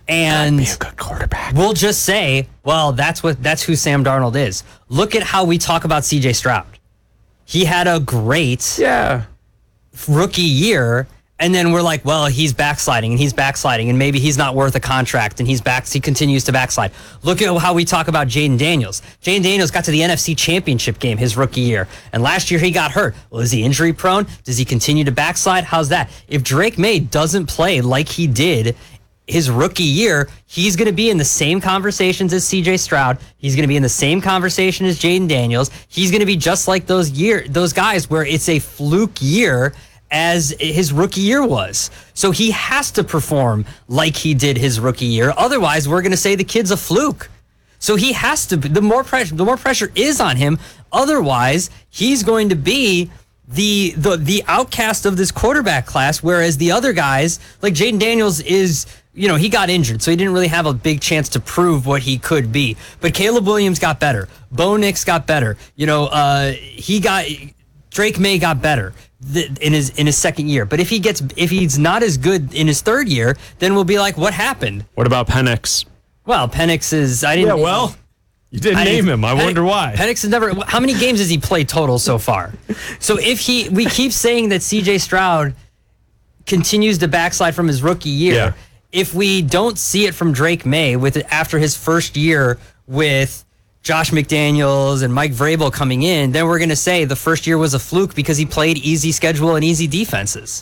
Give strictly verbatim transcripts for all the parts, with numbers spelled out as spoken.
And be a good quarterback. We'll just say, well, that's what that's who Sam Darnold is. Look at how we talk about C J Stroud. He had a great yeah. rookie year, and then we're like, well, he's backsliding and he's backsliding, and maybe he's not worth a contract, and he's back. He continues to backslide. Look at how we talk about Jaden Daniels. Jaden Daniels got to the N F C Championship game his rookie year, and last year he got hurt. Well, is he injury prone? Does he continue to backslide? How's that? If Drake May doesn't play like he did his rookie year, he's going to be in the same conversations as C J Stroud. He's going to be in the same conversation as Jaden Daniels. He's going to be just like those year, those guys where it's a fluke year as his rookie year was. So he has to perform like he did his rookie year. Otherwise, we're going to say the kid's a fluke. So he has to, the more pressure, the more pressure is on him. Otherwise, he's going to be the the the outcast of this quarterback class, whereas the other guys, like Jaden Daniels is, you know, he got injured, so he didn't really have a big chance to prove what he could be. But Caleb Williams got better. Bo Nix got better. You know, uh, he got, Drake May got better in his in his second year. But if he gets if he's not as good in his third year, then we'll be like, what happened? What about Penix? Well, Penix is I didn't. Yeah, well, you didn't I name him. I Penix, wonder why. Penix has never. How many games has he played total so far? So if he, we keep saying that C J Stroud continues to backslide from his rookie year. Yeah. If we don't see it from Drake May with after his first year with Josh McDaniels and Mike Vrabel coming in, then we're going to say the first year was a fluke because he played easy schedule and easy defenses.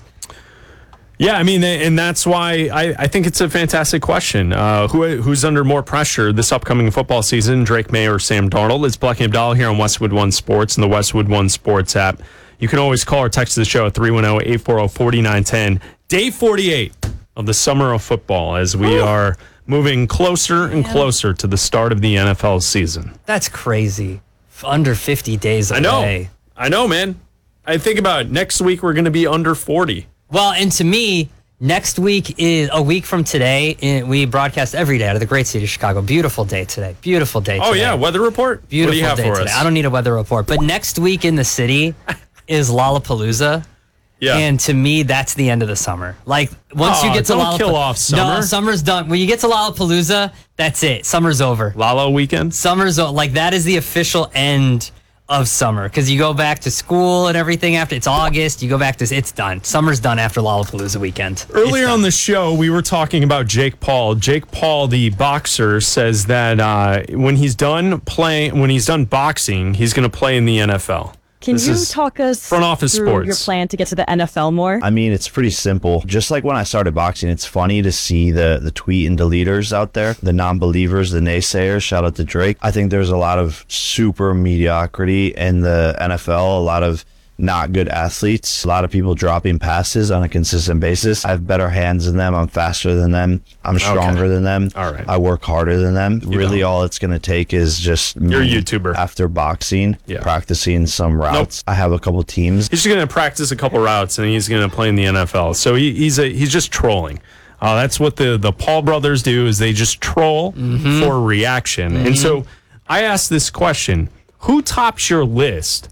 Yeah, I mean, and that's why I, I think it's a fantastic question. Uh, who Who's under more pressure this upcoming football season, Drake May or Sam Darnold? It's Black and Abdallah here on Westwood One Sports and the Westwood One Sports app. You can always call or text the show at three one zero, eight four zero, four nine one zero. Day forty-eight of the summer of football as we are moving closer and closer to the start of the N F L season. That's crazy. Under fifty days away. I know. I know, man. I think about it. Next week, we're going to be under forty. Well, and to me, next week is a week from today. We broadcast every day out of the great city of Chicago. Beautiful day today. Beautiful day today. Oh, yeah. Weather report? Beautiful what do you have day for today. us? I don't need a weather report. But next week in the city is Lollapalooza. Yeah. And to me, that's the end of the summer. Like, once oh, you get to don't Lollapalooza. kill off summer. No, summer's done. When you get to Lollapalooza, that's it. Summer's over. Lalo weekend? Summer's over. Like, that is the official end of summer, because you go back to school and everything after it's August. You go back to it's done. Summer's done after Lollapalooza weekend. Earlier on the show, we were talking about Jake Paul. Jake Paul, the boxer, says that uh, when he's done playing, when he's done boxing, he's going to play in the N F L. Can This you is talk us front office through sports. your plan to get to the N F L more? I mean, it's pretty simple. Just like when I started boxing, it's funny to see the, the tweet and deleters out there, the non-believers, the naysayers. Shout out to Drake. I think there's a lot of super mediocrity in the N F L, a lot of not good athletes, a lot of people dropping passes on a consistent basis. I have better hands than them. I'm faster than them. I'm stronger Okay. than them. All right. I work harder than them. You really, don't. all it's going to take is just You're a me YouTuber. after boxing, Yeah. practicing some routes. I have a couple teams. He's just going to practice a couple routes, and he's going to play in the N F L. So he, he's a, he's just trolling. Uh, that's what the, the Paul brothers do, is they just troll Mm-hmm. for reaction. And so I asked this question. Who tops your list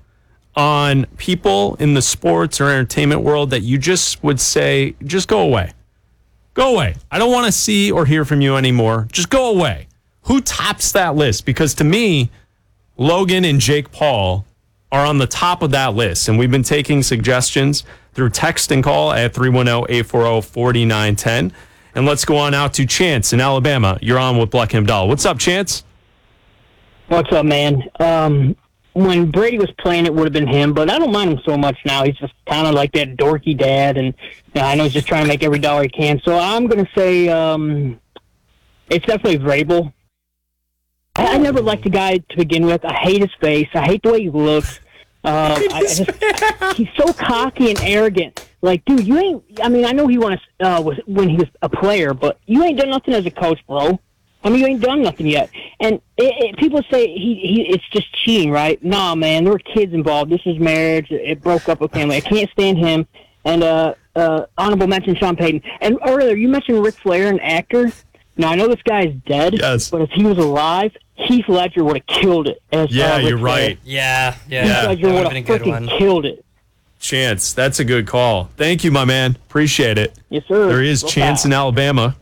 on people in the sports or entertainment world that you just would say, just go away? Go away. I don't want to see or hear from you anymore. Just go away. Who tops that list? Because to me, Logan and Jake Paul are on the top of that list. And we've been taking suggestions through text and call at three one zero, eight four zero, four nine one zero. And let's go on out to Chance in Alabama. You're on with Black and Abdallah. What's up, Chance? What's up, man? Um, when Brady was playing, it would have been him, but I don't mind him so much now. He's just kind of like that dorky dad, and you know, I know he's just trying to make every dollar he can. So I'm going to say um, it's definitely Vrabel. I, I never liked the guy to begin with. I hate his face. I hate the way he looks. Uh, I, I just, he's so cocky and arrogant. Like, dude, you ain't. I mean, I know he won a, uh, was when he was a player, but you ain't done nothing as a coach, bro. I mean, you ain't done nothing yet. And it, it, people say he, he it's just cheating, right? Nah, man, there were kids involved. This is marriage. It broke up a family. I can't stand him. And uh, uh, honorable mention, Sean Payton. And earlier, you mentioned Ric Flair, an actor. Now, I know this guy is dead, Yes. but if he was alive, Heath Ledger would have killed it. As, Yeah, uh, Ric you're Flair. right. Yeah, yeah. Heath That Ledger would would have have been a good freaking one. killed it. Chance, that's a good call. Thank you, my man. Appreciate it. Yes, sir. There is Real Chance fast. in Alabama.